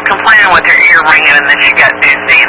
complaining with her ear ringing and then she got dizzy